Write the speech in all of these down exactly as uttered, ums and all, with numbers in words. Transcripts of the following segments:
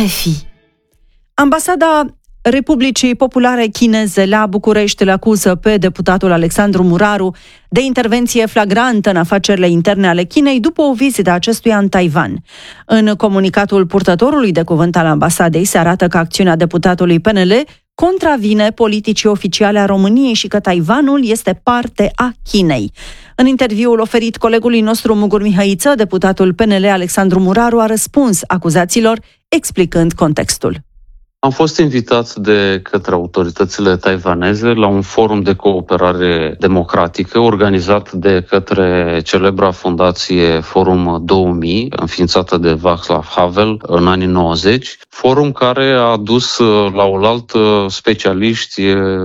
R F I. Ambasada Republicii Populare Chineze la București îl acuză pe deputatul Alexandru Muraru de intervenție flagrantă în afacerile interne ale Chinei după o vizită a acestuia în Taiwan. În comunicatul purtătorului de cuvânt al ambasadei se arată că acțiunea deputatului P N L contravine politicii oficiale a României și că Taiwanul este parte a Chinei. În interviul oferit colegului nostru Mugur Mihăiță, deputatul P N L Alexandru Muraru a răspuns acuzațiilor explicând contextul. Am fost invitat de către autoritățile taiwaneze la un forum de cooperare democratică organizat de către celebra fundație Forum două mii, înființată de Václav Havel în anii nouăzeci, forum care a adus la oaltă specialiști,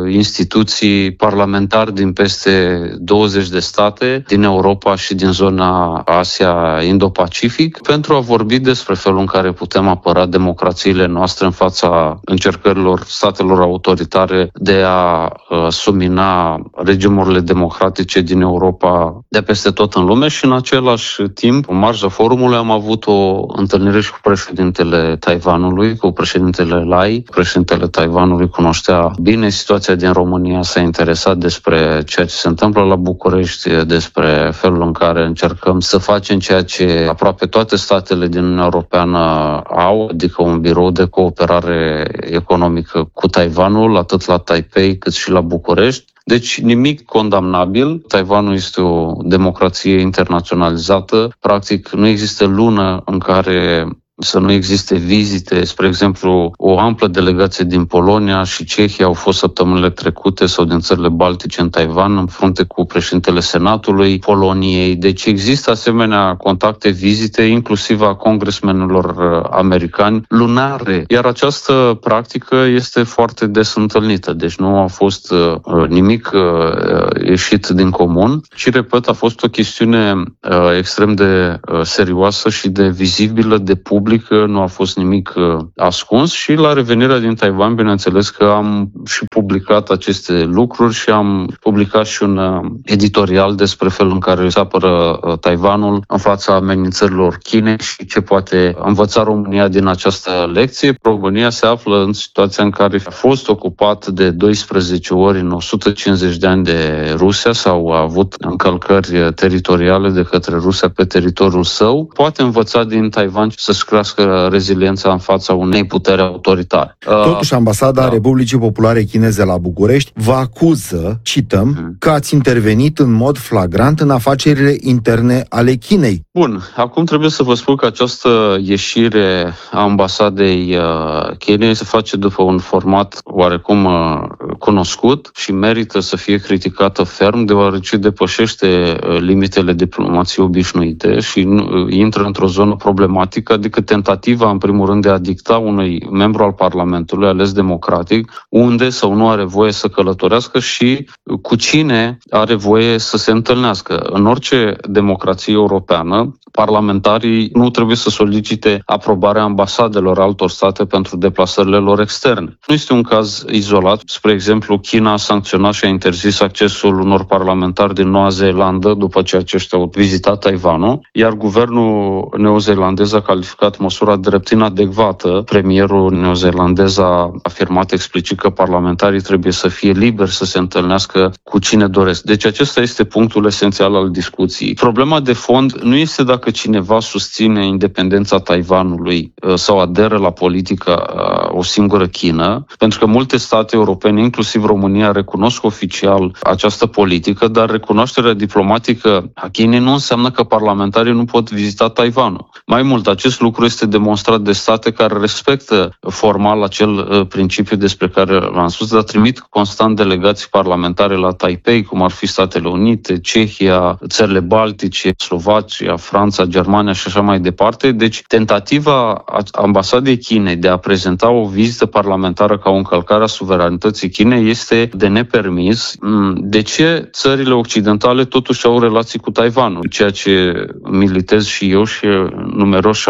instituții parlamentari din peste douăzeci de state, din Europa și din zona Asia-Indo-Pacific, pentru a vorbi despre felul în care putem apăra democrațiile noastre în fața încercărilor statelor autoritare de a uh, sumina regimurile democratice din Europa de peste tot în lume și în același timp, în marja forumului, am avut o întâlnire și cu președintele Taiwanului, cu președintele Lai. Președintele Taiwanului cunoștea bine situația din România, s-a interesat despre ceea ce se întâmplă la București, despre felul în care încercăm să facem ceea ce aproape toate statele din Uniunea Europeană au, adică un birou de cooperare economică cu Taiwanul, atât la Taipei cât și la București. Deci nimic condamnabil. Taiwanul este o democrație internaționalizată. Practic nu există lună în care să nu existe vizite. Spre exemplu, o amplă delegație din Polonia și Cehia au fost săptămânile trecute sau din țările Baltice în Taiwan, în frunte cu președintele Senatului Poloniei. Deci există asemenea contacte, vizite, inclusiv a congresmenilor americani, lunare. Iar această practică este foarte des întâlnită. Deci nu a fost uh, nimic uh, ieșit din comun, ci, repet, a fost o chestiune uh, extrem de uh, serioasă și de vizibilă, de public. Nu a fost nimic ascuns și la revenirea din Taiwan, bineînțeles că am și publicat aceste lucruri și am publicat și un editorial despre felul în care se apără Taiwanul în fața amenințărilor Chinei și ce poate învăța România din această lecție. România se află în situația în care a fost ocupat de doisprezece ori în o sută cincizeci de ani de Rusia sau a avut încălcări teritoriale de către Rusia pe teritoriul său. Poate învăța din Taiwan să-și crească reziliența în fața unei puteri autoritare. Totuși, ambasada da. Republicii Populare Chineze la București vă acuză, cităm, hmm. că ați intervenit în mod flagrant în afacerile interne ale Chinei. Bun, acum trebuie să vă spun că această ieșire a ambasadei Chinei se face după un format oarecum cunoscut și merită să fie criticată ferm, deoarece depășește limitele diplomației obișnuite și intră într-o zonă problematică, adică tentativa, în primul rând, de a dicta unui membru al Parlamentului ales democratic unde sau nu are voie să călătorească și cu cine are voie să se întâlnească. În orice democrație europeană, parlamentarii nu trebuie să solicite aprobarea ambasadelor altor state pentru deplasările lor externe. Nu este un caz izolat. Spre exemplu, China a sancționat și a interzis accesul unor parlamentari din Noua Zeelandă după ce aceștia au vizitat Taiwanul, iar guvernul neozeelandez a calificat măsura drept inadecvată. Premierul neozeelandez a afirmat explicit că parlamentarii trebuie să fie liberi să se întâlnească cu cine doresc. Deci acesta este punctul esențial al discuției. Problema de fond nu este dacă cineva susține independența Taiwanului sau aderă la politica o singură China, pentru că multe state europene, inclusiv România, recunosc oficial această politică, dar recunoașterea diplomatică a Chinei nu înseamnă că parlamentarii nu pot vizita Taiwanul. Mai mult, acest lucru este demonstrat de state care respectă formal acel principiu despre care l-am spus, dar trimit constant delegații parlamentare la Taipei, cum ar fi Statele Unite, Cehia, țările Baltice, Slovacia, Franța, Germania și așa mai departe. Deci tentativa ambasadei Chinei de a prezenta o vizită parlamentară ca o încălcare a suveranității Chinei este de nepermis. De ce țările occidentale totuși au relații cu Taiwanul? Ceea ce militez și eu și numeroși alți parlamentari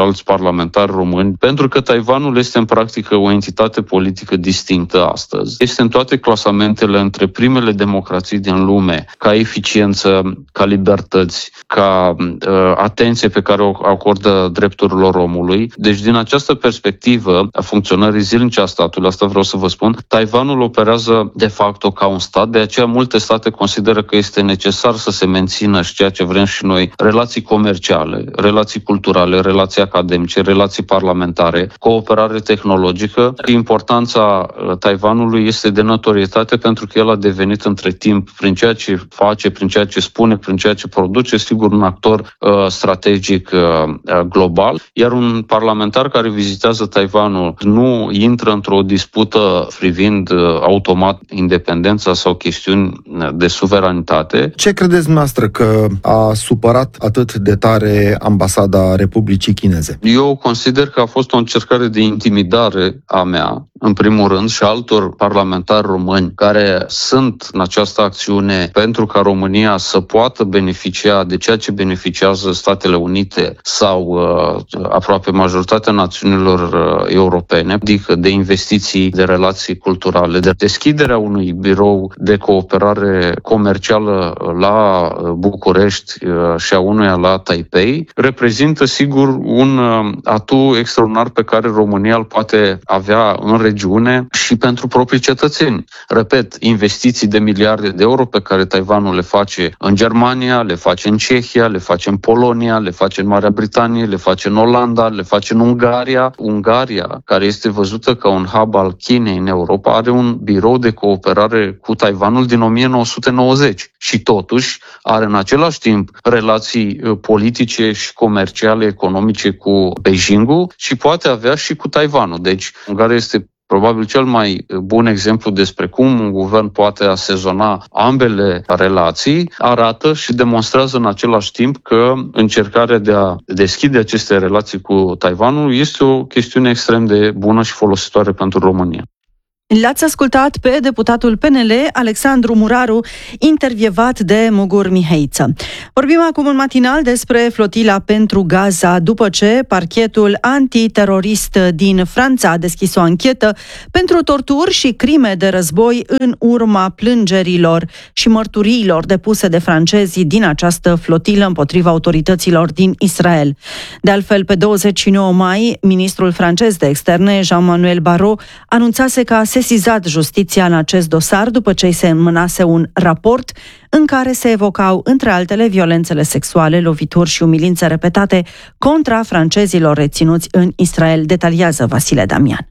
parlamentari români, pentru că Taiwanul este în practică o entitate politică distinctă astăzi. Este în toate clasamentele între primele democrații din lume, ca eficiență, ca libertăți, ca uh, atenție pe care o acordă drepturilor omului. Deci, din această perspectivă a funcționării zilnice a statului, asta vreau să vă spun, Taiwanul operează de facto ca un stat, de aceea multe state consideră că este necesar să se mențină și ceea ce vrem și noi, relații comerciale, relații culturale, relații academice, relații parlamentare, cooperare tehnologică. Importanța Taiwanului este de notorietate pentru că el a devenit între timp, prin ceea ce face, prin ceea ce spune, prin ceea ce produce, sigur, un actor uh, strategic uh, global, iar un parlamentar care vizitează Taiwanul nu intră într-o dispută privind uh, automat independența sau chestiuni de suveranitate. Ce credeți dumneavoastră că a supărat atât de tare ambasada Republicii Chineze? Eu consider că a fost o încercare de intimidare a mea, în primul rând, și altor parlamentari români care sunt în această acțiune pentru ca România să poată beneficia de ceea ce beneficiază Statele Unite sau uh, aproape majoritatea națiunilor uh, europene, adică de investiții, de relații culturale, de deschiderea unui birou de cooperare comercială la București uh, și a unuia la Taipei, reprezintă sigur un uh, atu extraordinar pe care România îl poate avea în regiune și pentru proprii cetățeni. Repet, investiții de miliarde de euro pe care Taiwanul le face în Germania, le face în Cehia, le face în Polonia, le face în Marea Britanie, le face în Olanda, le face în Ungaria. Ungaria, care este văzută ca un hub al Chinei în Europa, are un birou de cooperare cu Taiwanul din o mie nouă sute nouăzeci și totuși are în același timp relații politice și comerciale, economice cu Beijingul și poate avea și cu Taiwanul. Deci Ungaria este probabil cel mai bun exemplu despre cum un guvern poate asezona ambele relații, arată și demonstrează în același timp că încercarea de a deschide aceste relații cu Taiwanul este o chestiune extrem de bună și folositoare pentru România. L-ați ascultat pe deputatul P N L, Alexandru Muraru, intervievat de Mugur Miheiță. Vorbim acum în matinal despre flotila pentru Gaza, după ce parchetul antiterorist din Franța a deschis o anchetă pentru torturi și crime de război în urma plângerilor și mărturiilor depuse de francezii din această flotilă împotriva autorităților din Israel. De altfel, pe douăzeci și nouă mai, ministrul francez de externe, Jean-Manuel Barrot, anunțase că a sesizat justiția în acest dosar după ce îi se înmânase un raport în care se evocau, între altele, violențele sexuale, lovituri și umilințe repetate contra francezilor reținuți în Israel, detaliază Vasile Damian.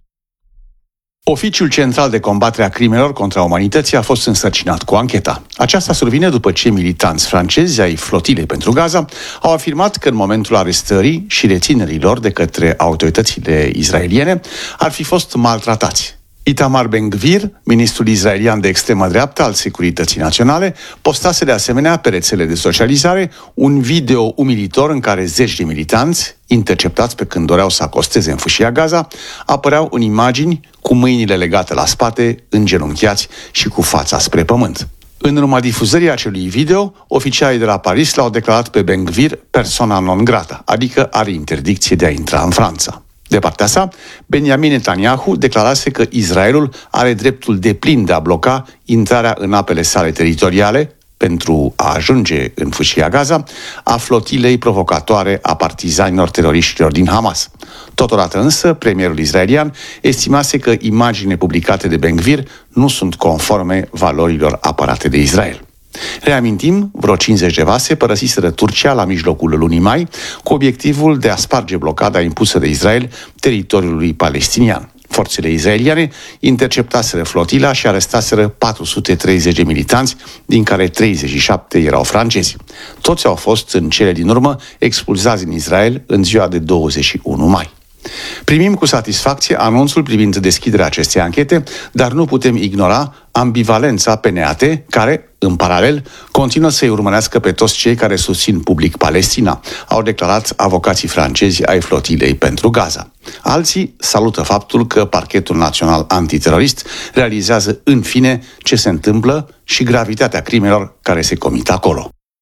Oficiul Central de Combatere a Crimelor contra Umanității a fost însărcinat cu ancheta. Aceasta survine după ce militanți francezi ai flotilei pentru Gaza au afirmat că în momentul arestării și reținerilor de către autoritățile israeliene ar fi fost maltratați. Itamar Ben-Gvir, ministrul israelian de extremă dreaptă al Securității Naționale, postase de asemenea pe rețele de socializare un video umilitor în care zeci de militanți, interceptați pe când doreau să acosteze în fâșia Gaza, apăreau în imagini cu mâinile legate la spate, îngenunchiați și cu fața spre pământ. În urma difuzării acelui video, oficialii de la Paris l-au declarat pe Ben-Gvir persona non grata, adică are interdicție de a intra în Franța. De partea sa, Benjamin Netanyahu declarase că Israelul are dreptul deplin de a bloca intrarea în apele sale teritoriale pentru a ajunge în fâșia Gaza a flotilei provocatoare a partizanilor teroriștilor din Hamas. Totodată însă, premierul israelian estimase că imaginile publicate de Ben-Gvir nu sunt conforme valorilor apărate de Israel. Reamintim, vreo cincizeci de vase părăsiseră Turcia la mijlocul lunii mai cu obiectivul de a sparge blocada impusă de Israel teritoriului palestinian. Forțele israeliane interceptaseră flotila și arestaseră patru sute treizeci de militanți, din care treizeci și șapte erau francezi. Toți au fost în cele din urmă expulzați din Israel în ziua de douăzeci și unu mai. Primim cu satisfacție anunțul privind deschiderea acestei anchete, dar nu putem ignora ambivalența P N A T, care, în paralel, continuă să-i urmărească pe toți cei care susțin public Palestina, au declarat avocații francezi ai flotilei pentru Gaza. Alții salută faptul că Parchetul Național Antiterorist realizează în fine ce se întâmplă și gravitatea crimelor care se comit acolo.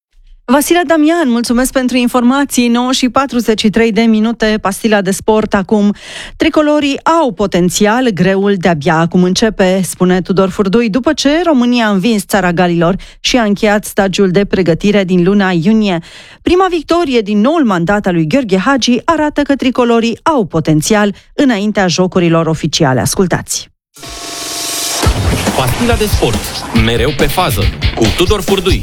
Vasile Damian, mulțumesc pentru informații. nouă și patruzeci și trei de minute, pastila de sport acum. Tricolorii au potențial, greul de-abia acum începe, spune Tudor Furdui, după ce România a învins Țara Galilor și a încheiat stagiul de pregătire din luna iunie. Prima victorie din noul mandat al lui Gheorghe Hagi arată că tricolorii au potențial înaintea jocurilor oficiale. Ascultați! Pastila de sport, mereu pe fază, cu Tudor Furdui.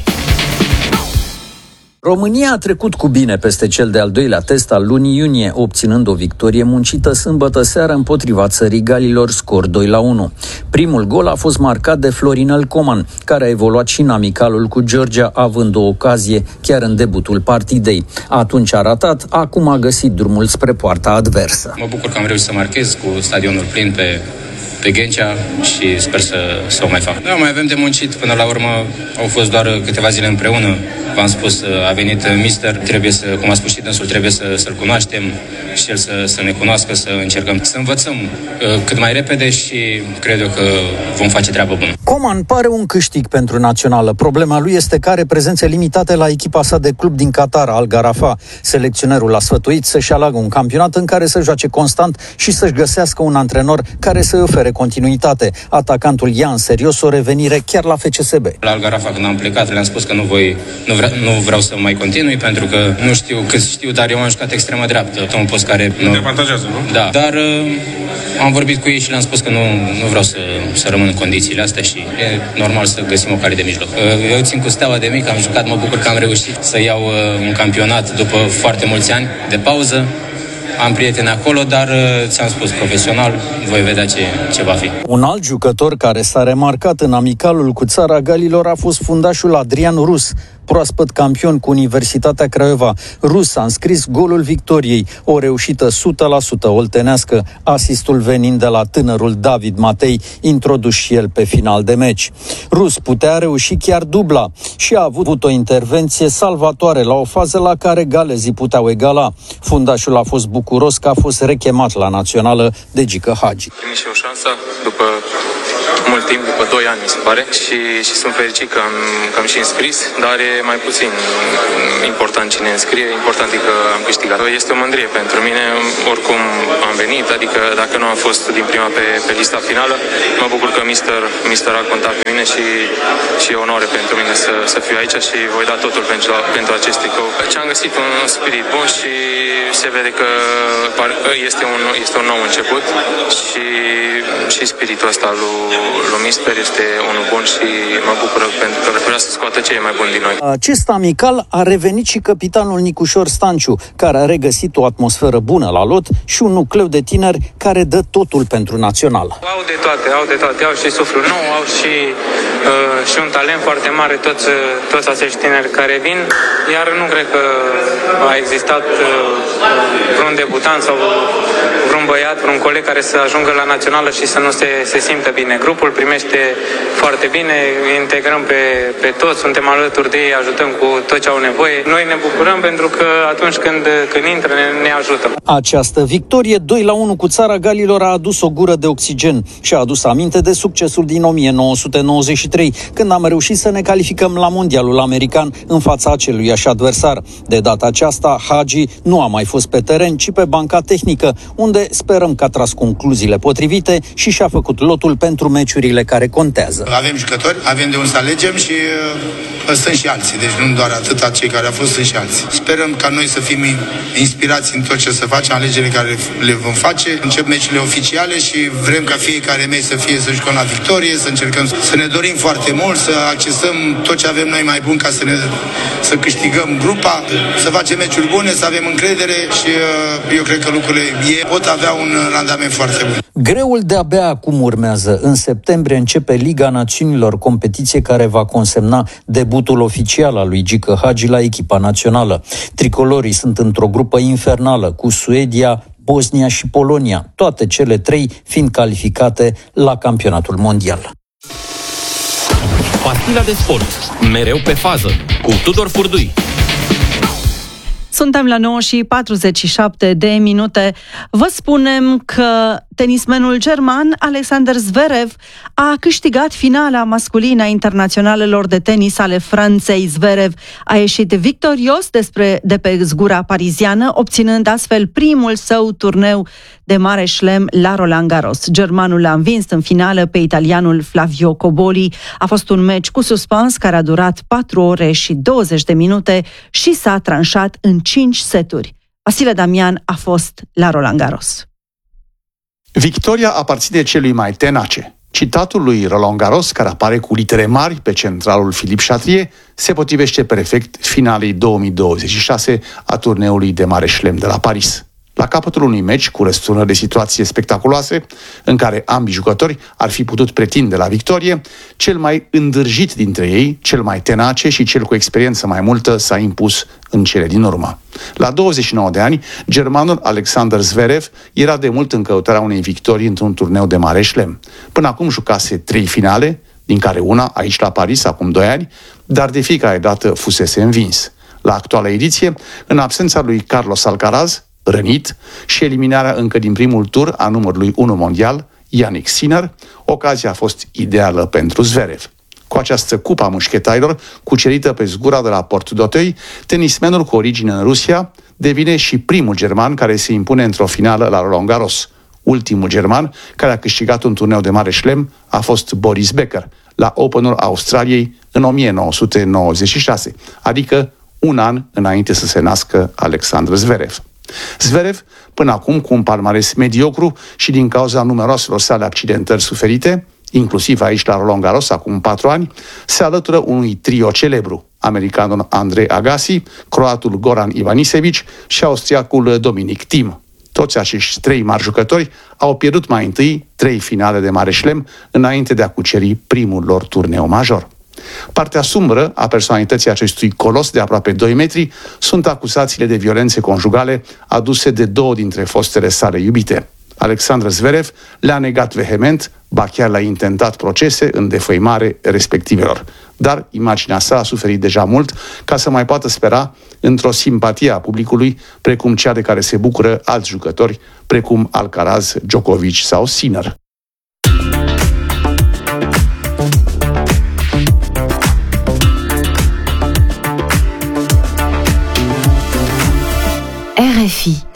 România a trecut cu bine peste cel de-al doilea test al lunii iunie, obținând o victorie muncită sâmbătă seară împotriva Țării Galilor, scor doi la unu. Primul gol a fost marcat de Florinel Coman, care a evoluat și în amicalul cu Georgia, având o ocazie chiar în debutul partidei. Atunci a ratat, acum a găsit drumul spre poarta adversă. Mă bucur că am reușit să marchez cu stadionul plin pe... pe Ghencea și sper să, să o mai fac. Da, mai avem de muncit. Până la urmă au fost doar câteva zile împreună. V-am spus, a venit mister, trebuie să, cum a spus și dânsul, trebuie să, să-l cunoaștem și el să, să ne cunoască, să încercăm să învățăm cât mai repede și cred eu că vom face treabă bună. Coman pare un câștig pentru națională. Problema lui este că are prezențe limitate la echipa sa de club din Qatar, Al Gharafa. Selecționerul l-a sfătuit să-și aleagă un campionat în care să joace constant și să-și găsească un antrenor care să-i ofere continuitate. Atacantul ia în serios o revenire chiar la F C S B. La Al Gharafa, când am plecat, le-am spus că nu voi, nu, vre, nu vreau să mai continui, pentru că nu știu cât știu, dar eu am jucat extremă dreaptă. Un post care nu te avantajează, nu? Da, dar uh, am vorbit cu ei și le-am spus că nu, nu vreau să, să rămân în condițiile astea și e normal să găsim o cale de mijloc. Uh, eu țin cu Steaua de mic, am jucat, mă bucur că am reușit să iau uh, un campionat după foarte mulți ani de pauză. Am prieteni acolo, dar ți-am spus, profesional, voi vedea ce, ce va fi. Un alt jucător care s-a remarcat în amicalul cu Țara Galilor a fost fundașul Adrian Rus, proaspăt campion cu Universitatea Craiova. Rus a înscris golul victoriei, o reușită o sută la sută oltenească, asistul venind de la tânărul David Matei, introdus și el pe final de meci. Rus putea reuși chiar dubla și a avut o intervenție salvatoare la o fază la care galezii puteau egala. Fundașul a fost bucuros că a fost rechemat la națională de Gică Hagi. Primit și o șansă după mult timp, după doi ani, mi se pare, și, și sunt fericit că am, că am și înscris, dar e mai puțin important cine înscrie, important e că am câștigat. Este o mândrie pentru mine, oricum am venit, adică dacă nu am fost din prima pe, pe lista finală, mă bucur că mister, mister a contat pe mine și, și e onoare pentru mine să, să fiu aici și voi da totul pentru, pentru acest tricou. Ce am găsit un spirit bun și se vede că este un, este un nou început și, și spiritul ăsta lui, lui mister este unul bun și mă bucur pentru că vrea să scoată cei mai buni din noi. Acest amical a revenit și capitanul Nicușor Stanciu, care a regăsit o atmosferă bună la lot și un nucleu de tineri care dă totul pentru națională. Au de toate, au de toate, au și suflu nou, au și, uh, și un talent foarte mare toți, toți acești tineri care vin, iar nu cred că a existat uh, vreun debutant sau vreun băiat, vreun coleg care să ajungă la națională și să nu se, se simtă bine. Grupul primește foarte bine, integrăm pe, pe toți, suntem alături de ei, ajutăm cu tot ce au nevoie. Noi ne bucurăm pentru că atunci când, când intră ne, ne ajută. Această victorie doi la unu cu Țara Galilor a adus o gură de oxigen și a adus aminte de succesul din o mie nouă sute nouăzeci și trei, când am reușit să ne calificăm la mondialul american în fața aceluiași adversar. De data aceasta, Hagi nu a mai fost pe teren, ci pe banca tehnică, unde sperăm că a tras concluziile potrivite și și-a făcut lotul pentru meciurile care contează. Avem jucători, avem de unde să alegem și uh, sunt și alții, deci nu doar atâta cei care au fost, sunt și alții. Sperăm ca noi să fim inspirați în tot ce să facem, alegerile care le vom face. Încep meciurile oficiale și vrem ca fiecare meci să fie să jucăm la victorie, să încercăm să ne dorim foarte mult, să accesăm tot ce avem noi mai bun ca să ne să câștigăm grupa, să facem meciuri bune, să avem încredere și uh, eu cred că lucrurile e, pot avea un randament foarte bun. Greul de-abia acum urmează. În septembrie începe Liga Națiunilor, competiție care va consemna debutul oficial al lui Gică Hagi la echipa națională. Tricolorii sunt într-o grupă infernală cu Suedia, Bosnia și Polonia, toate cele trei fiind calificate la campionatul mondial. Pastila de sport, mereu pe fază, cu Tudor Furdui. Suntem la nouă și patruzeci și șapte de minute. Vă spunem că Tenismenul german Alexander Zverev a câștigat finala masculină a internaționalelor de tenis ale Franței. Zverev a ieșit victorios despre, de pe zgura pariziană, obținând astfel primul său turneu de mare șlem la Roland Garros. Germanul l-a învins în finală pe italianul Flavio Cobolli. A fost un meci cu suspans care a durat patru ore și douăzeci de minute și s-a tranșat în cinci seturi. Vasile Damian a fost la Roland Garros. Victoria aparține celui mai tenace. Citatul lui Roland Garros, care apare cu litere mari pe centralul Philippe Chatrier, se potrivește perfect finalei două mii douăzeci și șase a turneului de mare șlem de la Paris. La capătul unui meci cu răsturnări de situație spectaculoase, în care ambii jucători ar fi putut pretinde la victorie, cel mai îndârjit dintre ei, cel mai tenace și cel cu experiență mai multă s-a impus în cele din urmă. La douăzeci și nouă de ani, germanul Alexander Zverev era de mult în căutarea unei victorii într-un turneu de mare șlem. Până acum jucase trei finale, din care una aici la Paris acum doi ani, dar de fiecare dată fusese învins. La actuala ediție, în absența lui Carlos Alcaraz, rănit, și eliminarea încă din primul tur a numărului unu mondial, Jannik Sinner, ocazia a fost ideală pentru Zverev. Cu această cupă a mușchetailor, cucerită pe zgura de la Port d'Auteuil, tenismenul cu origine în Rusia devine și primul german care se impune într-o finală la Roland Garros. Ultimul german care a câștigat un turneu de mare șlem a fost Boris Becker, la Openul Australiei în o mie nouă sute nouăzeci și șase, adică un an înainte să se nască Alexander Zverev. Zverev, până acum cu un palmares mediocru și din cauza numeroaselor sale accidentări suferite, inclusiv aici la Roland Garros acum patru ani, se alătură unui trio celebru, americanul Andrei Agassi, croatul Goran Ivanisevic și austriacul Dominic Thiem. Toți acești trei mari jucători au pierdut mai întâi trei finale de mare șlem înainte de a cuceri primul lor turneu major. Partea sumbră a personalității acestui colos de aproape doi metri sunt acuzațiile de violențe conjugale aduse de două dintre fostele sale iubite. Alexander Zverev le-a negat vehement, ba chiar le-a intentat procese în defăimare respectivelor. Dar imaginea sa a suferit deja mult ca să mai poată spera într-o simpatie a publicului, precum cea de care se bucură alți jucători, precum Alcaraz, Djokovic sau Sinner. R F I